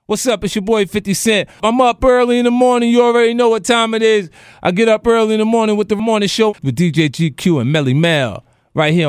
What's up? It's your boy 50 Cent. I'm up early in the morning. You already know what time it is. I get up early in the morning with the morning show with DJ GQ and Melly Mel right here on